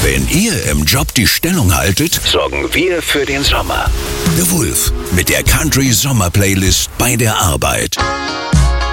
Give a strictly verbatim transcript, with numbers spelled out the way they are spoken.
Wenn ihr im Job die Stellung haltet, sorgen wir für den Sommer. The Wolf mit der Country Sommer Playlist bei der Arbeit.